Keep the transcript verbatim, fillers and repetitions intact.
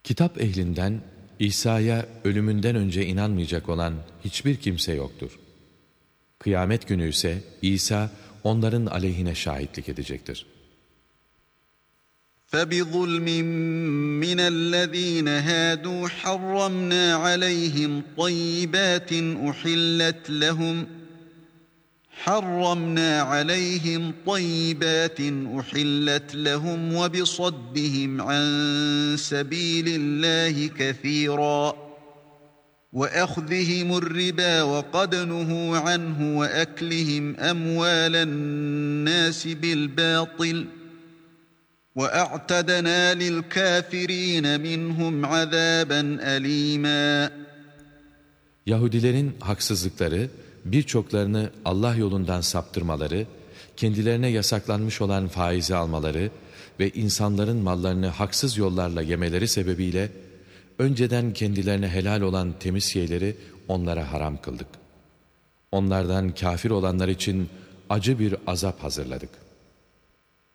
Kitap ehlinden İsa'ya ölümünden önce inanmayacak olan hiçbir kimse yoktur. Kıyamet günü ise İsa onların aleyhine şahitlik edecektir. فَبِظُلْمٍ مِّنَ الَّذ۪ينَ هَادُوا حَرَّمْنَا عَلَيْهِمْ طَيِّبَاتٍ أُحِلَّتْ لَهُمْ حَرَّمْنَا عَلَيْهِمْ طَيِّبَاتٍ أُحِلَّتْ لَهُمْ وَبِصَدِّهِمْ عَن سَبِيلِ اللّٰهِ كَثِيرًا وَأَخْذِهِمُ الرِّبَا وَقَدْ نُهُوا عَنْهُ وَأَكْلِهِمْ أَمْوَالَ النَّاسِ بِالْبَاطِلِ وَأَعْتَدْنَا لِلْكَافِرِينَ مِنْهُمْ عَذَابًا أَلِيمًا. Yahudilerin haksızlıkları, birçoklarını Allah yolundan saptırmaları, kendilerine yasaklanmış olan faizi almaları ve insanların mallarını haksız yollarla yemeleri sebebiyle önceden kendilerine helal olan temiz şeyleri onlara haram kıldık. Onlardan kafir olanlar için acı bir azap hazırladık.